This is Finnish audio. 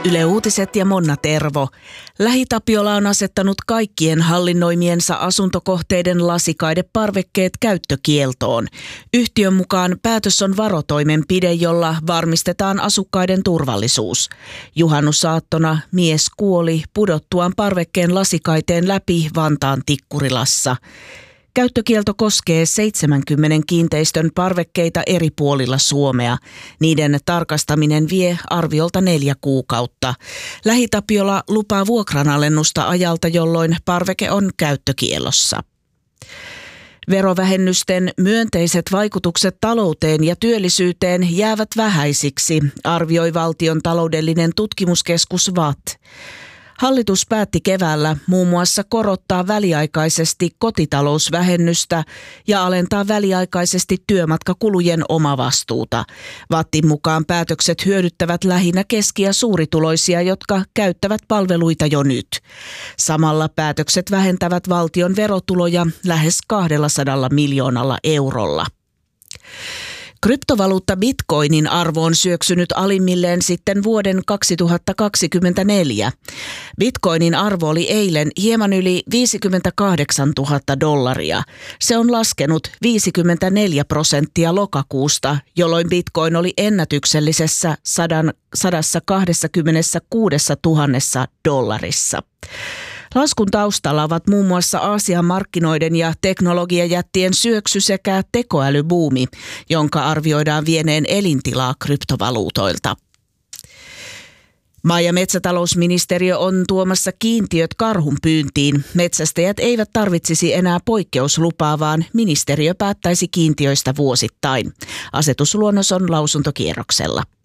Yle Uutiset ja Monna Tervo. LähiTapiola on asettanut kaikkien hallinnoimiensa asuntokohteiden lasikaideparvekkeet käyttökieltoon. Yhtiön mukaan päätös on varotoimenpide, jolla varmistetaan asukkaiden turvallisuus. Juhannusaattona mies kuoli pudottuaan parvekkeen lasikaiteen läpi Vantaan Tikkurilassa. Käyttökielto koskee 70 kiinteistön parvekkeita eri puolilla Suomea. Niiden tarkastaminen vie arviolta 4 kuukautta. LähiTapiola lupaa vuokranalennusta ajalta, jolloin parveke on käyttökiellossa. Verovähennysten myönteiset vaikutukset talouteen ja työllisyyteen jäävät vähäisiksi, arvioi Valtion taloudellinen tutkimuskeskus VAT. Hallitus päätti keväällä muun muassa korottaa väliaikaisesti kotitalousvähennystä ja alentaa väliaikaisesti työmatkakulujen omavastuuta. VATin mukaan päätökset hyödyttävät lähinnä keski- ja suurituloisia, jotka käyttävät palveluita jo nyt. Samalla päätökset vähentävät valtion verotuloja lähes 200 miljoonalla eurolla. Kryptovaluutta Bitcoinin arvo on syöksynyt alimmilleen sitten vuoden 2024. Bitcoinin arvo oli eilen hieman yli $58,000. Se on laskenut 54% lokakuusta, jolloin Bitcoin oli ennätyksellisessä $126,000. Laskun taustalla ovat muun muassa Aasian markkinoiden ja teknologiajättien syöksy sekä tekoälybuumi, jonka arvioidaan vieneen elintilaa kryptovaluutoilta. Maa- ja metsätalousministeriö on tuomassa kiintiöt karhunpyyntiin. Metsästäjät eivät tarvitsisi enää poikkeuslupaa, vaan ministeriö päättäisi kiintiöistä vuosittain. Asetusluonnos on lausuntokierroksella.